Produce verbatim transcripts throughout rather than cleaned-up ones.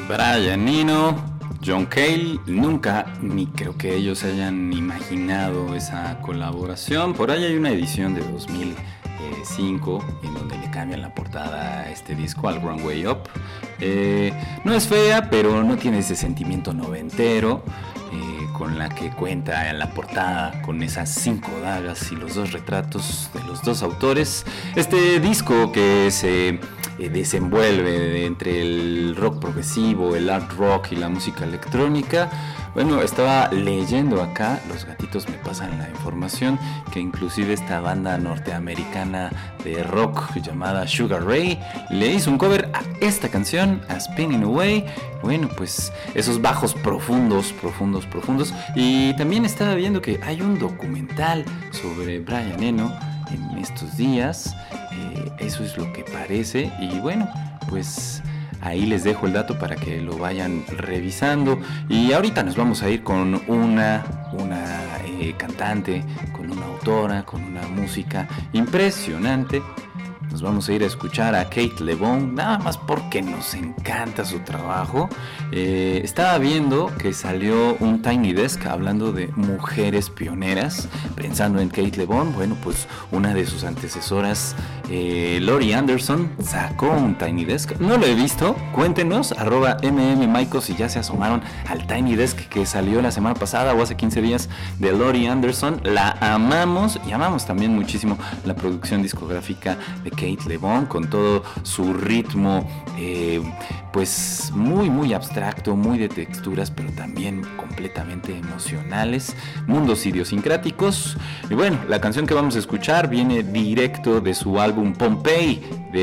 Brian Eno, John Cale, nunca ni creo que ellos hayan imaginado esa colaboración. Por ahí hay una edición de dos mil cinco en donde le cambian la portada a este disco, al Wrong Way Up. Eh, no es fea, pero no tiene ese sentimiento noventero eh, con la que cuenta en la portada, con esas cinco dagas y los dos retratos de los dos autores. Este disco que se eh, desenvuelve entre el rock progresivo, el art rock y la música electrónica. Bueno, estaba leyendo acá, los gatitos me pasan la información, que inclusive esta banda norteamericana de rock llamada Sugar Ray le hizo un cover a esta canción, a Spinning Away. Bueno, pues esos bajos profundos, profundos, profundos. Y también estaba viendo que hay un documental sobre Brian Eno en estos días. Eh, eso es lo que parece. Y bueno, pues ahí les dejo el dato para que lo vayan revisando. Y ahorita nos vamos a ir con una, una eh, cantante, con una autora, con una música impresionante. Nos vamos a ir a escuchar a Kate LeBon, nada más porque nos encanta su trabajo. Eh, estaba viendo que salió un Tiny Desk hablando de mujeres pioneras, pensando en Kate LeBon. Bueno, pues una de sus antecesoras, eh, Laurie Anderson, sacó un Tiny Desk. No lo he visto, cuéntenos, arroba mmmaicos si ya se asomaron al Tiny Desk que salió la semana pasada o hace quince días de Laurie Anderson. La amamos y amamos también muchísimo la producción discográfica de Kate LeBon, con todo su ritmo eh, pues muy muy abstracto, muy de texturas, pero también completamente emocionales, mundos idiosincráticos. Y bueno, la canción que vamos a escuchar viene directo de su álbum Pompeii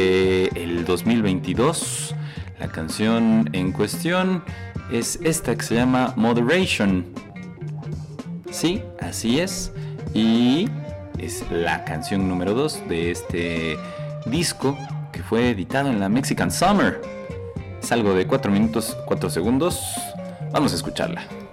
del dos mil veintidós. La canción en cuestión es esta que se llama Moderation. Sí, así es. Y es la canción número dos de este disco que fue editado en la Mexican Summer. Es algo de cuatro minutos cuatro segundos. Vamos a escucharla.